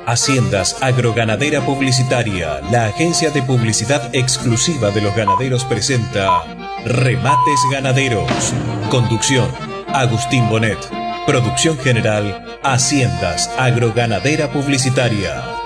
Haciendas Agroganadera Publicitaria, la agencia de publicidad exclusiva de los ganaderos, presenta Remates Ganaderos. Conducción: Agustín Bonet. Producción general: Haciendas Agroganadera Publicitaria.